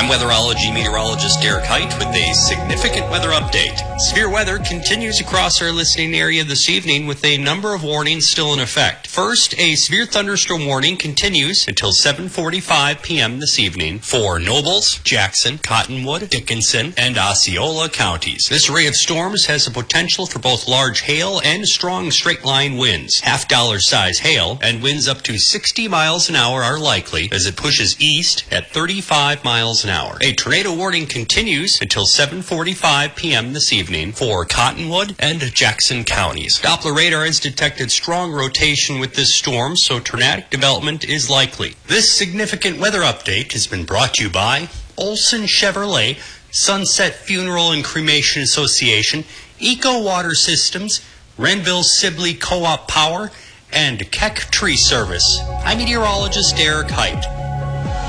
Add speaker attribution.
Speaker 1: I'm weatherology meteorologist Derek Height with a significant weather update. Severe weather continues across our listening area this evening with a number of warnings still in effect. First, a severe thunderstorm warning continues until 7:45 p.m. this evening for Nobles, Jackson, Cottonwood, Dickinson, and Osceola counties. This array of storms has the potential for both large hail and strong straight-line winds. $half size hail and winds up to 60 miles an hour are likely as it pushes east at 35 miles an hour. A tornado warning continues until 7:45 p.m. this evening for Cottonwood and Jackson counties. Doppler radar has detected strong rotation with this storm, so tornadic development is likely. This significant weather update has been brought to you by Olson Chevrolet, Sunset Funeral and Cremation Association, Eco Water Systems, Renville Sibley Co-op Power, and Keck Tree Service. I'm meteorologist Derek Height.